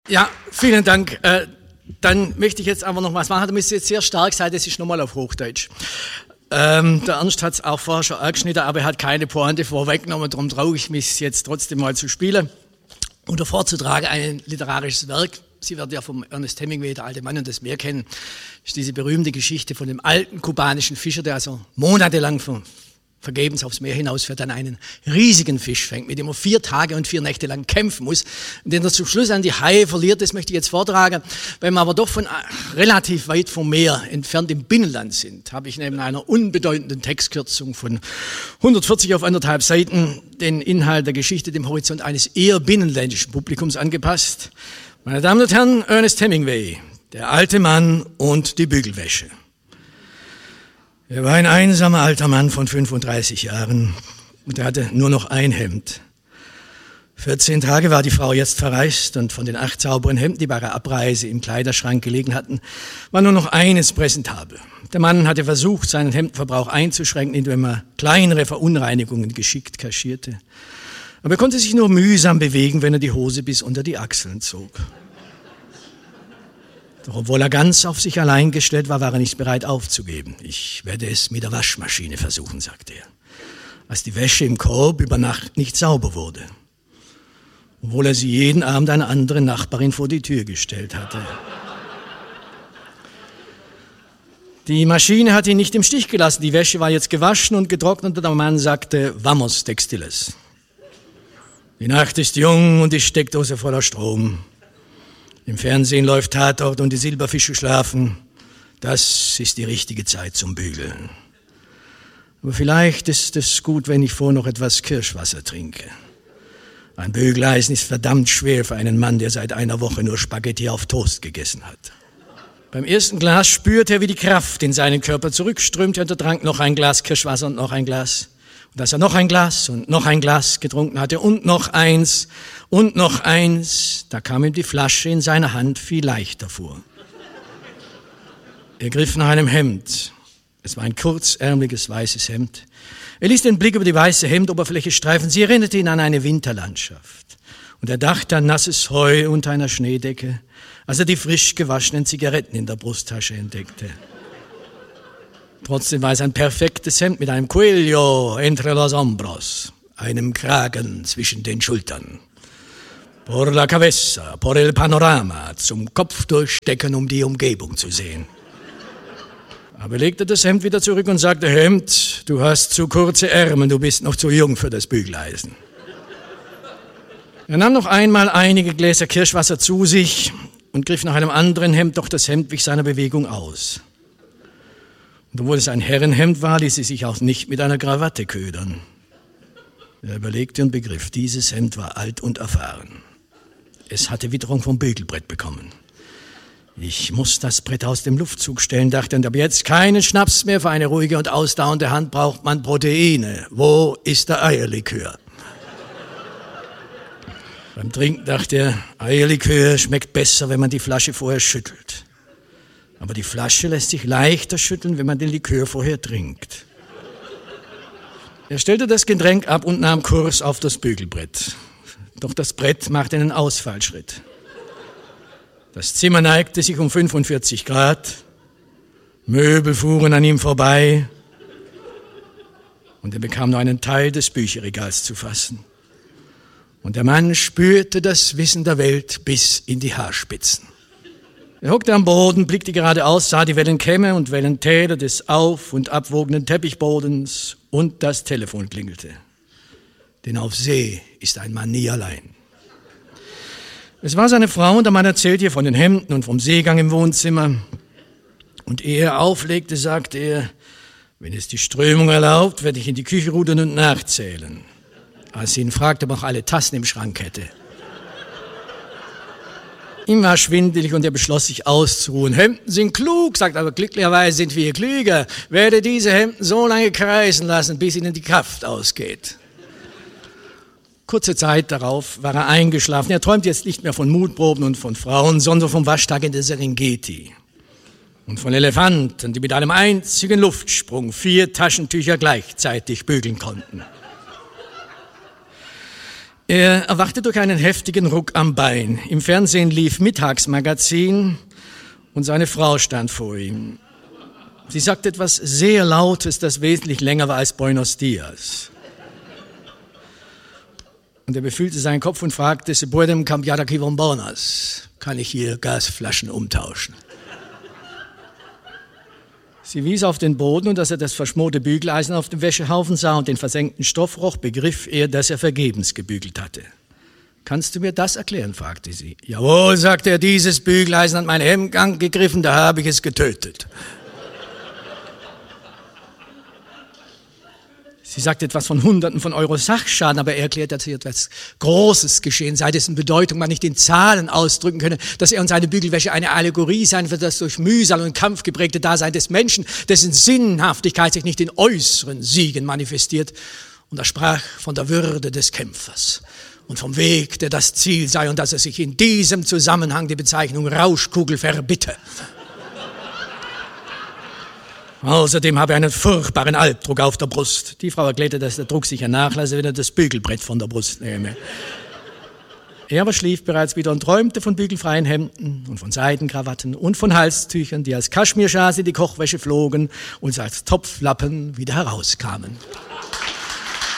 Ja, vielen Dank. Dann möchte ich jetzt einfach noch was machen. Da müsst ihr jetzt sehr stark sein, das ist nochmal auf Hochdeutsch. Der Ernst hat es auch vorher schon angeschnitten, aber er hat keine Pointe vorweggenommen, darum traue ich mich jetzt trotzdem mal zu spielen oder vorzutragen, ein literarisches Werk. Sie werden ja vom Ernest Hemingway, der alte Mann und das Meer kennen, ist diese berühmte Geschichte von dem alten kubanischen Fischer, der also monatelang vergebens aufs Meer hinausfährt, dann einen riesigen Fisch fängt, mit dem er 4 Tage und 4 Nächte lang kämpfen muss, den er zum Schluss an die Haie verliert. Das möchte ich jetzt vortragen. Wenn wir aber doch von relativ weit vom Meer entfernt im Binnenland sind, habe ich neben einer unbedeutenden Textkürzung von 140 auf 1,5 Seiten den Inhalt der Geschichte dem Horizont eines eher binnenländischen Publikums angepasst. Meine Damen und Herren, Ernest Hemingway, der alte Mann und die Bügelwäsche. Er war ein einsamer alter Mann von 35 Jahren und er hatte nur noch ein Hemd. 14 Tage war die Frau jetzt verreist und von den 8 sauberen Hemden, die bei ihrer Abreise im Kleiderschrank gelegen hatten, war nur noch eines präsentabel. Der Mann hatte versucht, seinen Hemdenverbrauch einzuschränken, indem er kleinere Verunreinigungen geschickt kaschierte. Aber er konnte sich nur mühsam bewegen, wenn er die Hose bis unter die Achseln zog. Doch obwohl er ganz auf sich allein gestellt war, war er nicht bereit aufzugeben. Ich werde es mit der Waschmaschine versuchen, sagte er, als die Wäsche im Korb über Nacht nicht sauber wurde, obwohl er sie jeden Abend einer anderen Nachbarin vor die Tür gestellt hatte. Die Maschine hat ihn nicht im Stich gelassen. Die Wäsche war jetzt gewaschen und getrocknet und der Mann sagte, vamos textiles. Die Nacht ist jung und die Steckdose voller Strom. Im Fernsehen läuft Tatort und die Silberfische schlafen. Das ist die richtige Zeit zum Bügeln. Aber vielleicht ist es gut, wenn ich vorher noch etwas Kirschwasser trinke. Ein Bügeleisen ist verdammt schwer für einen Mann, der seit einer Woche nur Spaghetti auf Toast gegessen hat. Beim ersten Glas spürte er, wie die Kraft in seinen Körper zurückströmte und er trank noch ein Glas Kirschwasser und noch ein Glas. Und als er noch ein Glas und noch ein Glas getrunken hatte und noch eins, da kam ihm die Flasche in seiner Hand viel leichter vor. Er griff nach einem Hemd. Es war ein kurzärmeliges weißes Hemd. Er ließ den Blick über die weiße Hemdoberfläche streifen. Sie erinnerte ihn an eine Winterlandschaft. Und er dachte an nasses Heu unter einer Schneedecke, als er die frisch gewaschenen Zigaretten in der Brusttasche entdeckte. Trotzdem war es ein perfektes Hemd mit einem Cuello entre los hombros, einem Kragen zwischen den Schultern. Por la cabeza, por el panorama, zum Kopf durchstecken, um die Umgebung zu sehen. Aber er legte das Hemd wieder zurück und sagte, Hemd, du hast zu kurze Ärmel, du bist noch zu jung für das Bügeleisen. Er nahm noch einmal einige Gläser Kirschwasser zu sich und griff nach einem anderen Hemd, doch das Hemd wich seiner Bewegung aus. Und obwohl es ein Herrenhemd war, ließ sie sich auch nicht mit einer Krawatte ködern. Er überlegte und begriff, dieses Hemd war alt und erfahren. Es hatte Witterung vom Bügelbrett bekommen. Ich muss das Brett aus dem Luftzug stellen, dachte er, und ab jetzt keinen Schnaps mehr. Für eine ruhige und ausdauernde Hand braucht man Proteine. Wo ist der Eierlikör? Beim Trinken dachte er, Eierlikör schmeckt besser, wenn man die Flasche vorher schüttelt. Aber die Flasche lässt sich leichter schütteln, wenn man den Likör vorher trinkt. Er stellte das Getränk ab und nahm Kurs auf das Bügelbrett. Doch das Brett machte einen Ausfallschritt. Das Zimmer neigte sich um 45 Grad, Möbel fuhren an ihm vorbei und er bekam nur einen Teil des Bücherregals zu fassen. Und der Mann spürte das Wissen der Welt bis in die Haarspitzen. Er hockte am Boden, blickte geradeaus, sah die Wellenkämme und Wellentäler des auf- und abwogenden Teppichbodens und das Telefon klingelte. Denn auf See ist ein Mann nie allein. Es war seine Frau und der Mann erzählte ihr von den Hemden und vom Seegang im Wohnzimmer. Und ehe er auflegte, sagte er, wenn es die Strömung erlaubt, werde ich in die Küche rudern und nachzählen. Als sie ihn fragte, ob er auch alle Tassen im Schrank hätte. Ihm war schwindelig und er beschloss, sich auszuruhen. Hemden sind klug, sagt aber glücklicherweise sind wir klüger. Werde diese Hemden so lange kreisen lassen, bis ihnen die Kraft ausgeht. Kurze Zeit darauf war er eingeschlafen. Er träumt jetzt nicht mehr von Mutproben und von Frauen, sondern vom Waschtag in der Serengeti. Und von Elefanten, die mit einem einzigen Luftsprung 4 Taschentücher gleichzeitig bügeln konnten. Er erwachte durch einen heftigen Ruck am Bein. Im Fernsehen lief Mittagsmagazin und seine Frau stand vor ihm. Sie sagte etwas sehr Lautes, das wesentlich länger war als Buenos Dias. Und er befühlte seinen Kopf und fragte, se pueden cambiar aquí bombonas? Kann ich hier Gasflaschen umtauschen? Sie wies auf den Boden und als er das verschmorte Bügeleisen auf dem Wäschehaufen sah und den versenkten Stoffroch, begriff er, dass er vergebens gebügelt hatte. Kannst du mir das erklären, fragte sie. Jawohl, sagte er, dieses Bügeleisen hat mein Hemdgang gegriffen, da habe ich es getötet. Sie sagte etwas von Hunderten von Euro Sachschaden, aber er erklärte, dass hier etwas Großes geschehen sei, dessen Bedeutung man nicht in Zahlen ausdrücken könne, dass er und seine Bügelwäsche eine Allegorie seien für das durch Mühsal und Kampf geprägte Dasein des Menschen, dessen Sinnhaftigkeit sich nicht in äußeren Siegen manifestiert. Und er sprach von der Würde des Kämpfers und vom Weg, der das Ziel sei und dass er sich in diesem Zusammenhang die Bezeichnung Rauschkugel verbitte. Außerdem habe er einen furchtbaren Albdruck auf der Brust. Die Frau erklärte, dass der Druck sicher nachlasse, wenn er das Bügelbrett von der Brust nehme. Er aber schlief bereits wieder und träumte von bügelfreien Hemden und von Seidenkrawatten und von Halstüchern, die als Kaschmirschals in die Kochwäsche flogen und als Topflappen wieder herauskamen.